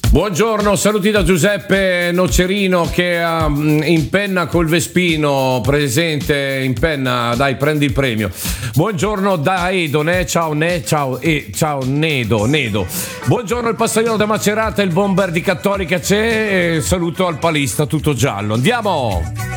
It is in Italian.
Buongiorno, saluti da Giuseppe Nocerino che in penna col Vespino, presente in penna, dai prendi il premio. Buongiorno da Edo, ciao Nedo. Buongiorno il pastorino da Macerata, il bomber di Cattolica c'è, saluto al palista tutto giallo. Andiamo!